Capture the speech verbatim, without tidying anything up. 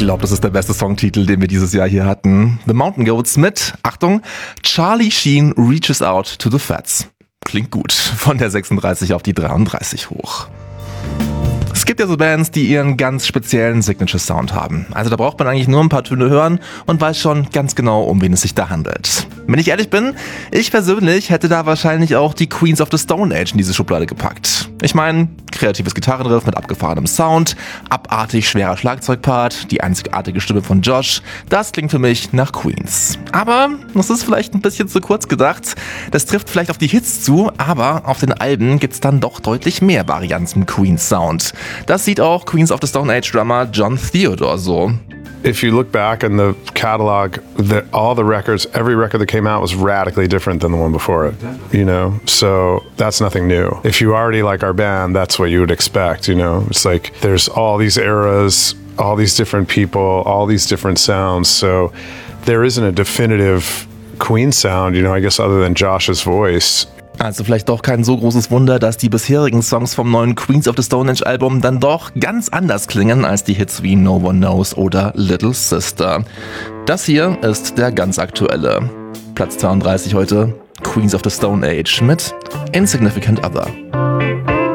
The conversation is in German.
glaube, das ist der beste Songtitel, den wir dieses Jahr hier hatten. The Mountain Goats mit, Achtung, Charlie Sheen reaches out to the Fats. Klingt gut. Von der sechsunddreißig auf die dreiunddreißig hoch. Es gibt ja so Bands, die ihren ganz speziellen Signature-Sound haben. Also da braucht man eigentlich nur ein paar Töne hören und weiß schon ganz genau, um wen es sich da handelt. Wenn ich ehrlich bin, ich persönlich hätte da wahrscheinlich auch die Queens of the Stone Age in diese Schublade gepackt. Ich meine, kreatives Gitarrenriff mit abgefahrenem Sound, abartig schwerer Schlagzeugpart, die einzigartige Stimme von Josh, das klingt für mich nach Queens. Aber das ist vielleicht ein bisschen zu kurz gedacht. Das trifft vielleicht auf die Hits zu, aber auf den Alben gibt's dann doch deutlich mehr Varianten im Queens-Sound. Das sieht auch Queens of the Stone Age Drummer John Theodore so. If you look back in the catalog, the, all the records, every record that came out was radically different than the one before it, you know? So that's nothing new. If you already like our band, that's what you would expect, you know? It's like there's all these eras, all these different people, all these different sounds. So there isn't a definitive Queen sound, you know, I guess other than Josh's voice. Also vielleicht doch kein so großes Wunder, dass die bisherigen Songs vom neuen Queens of the Stone Age Album dann doch ganz anders klingen als die Hits wie No One Knows oder Little Sister. Das hier ist der ganz aktuelle. Platz zweiunddreißig heute, Queens of the Stone Age mit Insignificant Other.